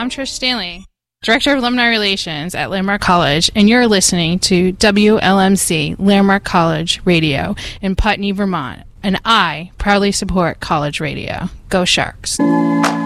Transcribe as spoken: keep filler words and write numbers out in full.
I'm Trish Stanley, Director of Alumni Relations at Landmark College, and you're listening to W L M C, Landmark College Radio in Putney, Vermont. And I proudly support college radio. Go Sharks.